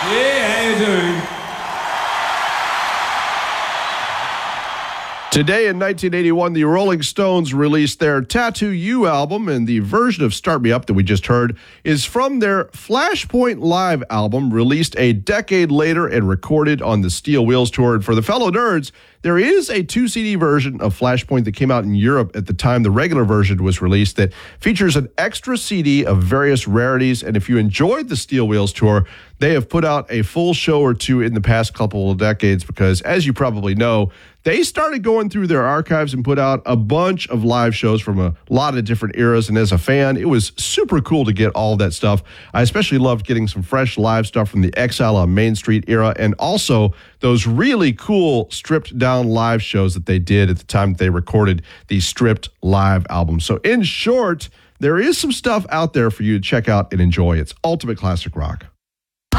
Yeah, how you doing? Today in 1981, the Rolling Stones released their Tattoo You album, and the version of Start Me Up that we just heard is from their Flashpoint Live album, released a decade later and recorded on the Steel Wheels Tour. And for the fellow nerds, there is a 2-CD version of Flashpoint that came out in Europe at the time the regular version was released that features an extra CD of various rarities. And if you enjoyed the Steel Wheels Tour, they have put out a full show or two in the past couple of decades because, as you probably know, they started going through their archives and put out a bunch of live shows from a lot of different eras. And as a fan, it was super cool to get all of that stuff. I especially loved getting some fresh live stuff from the Exile on Main Street era and also those really cool stripped down live shows that they did at the time that they recorded the Stripped Live album. So in short, there is some stuff out there for you to check out and enjoy. It's ultimate classic rock.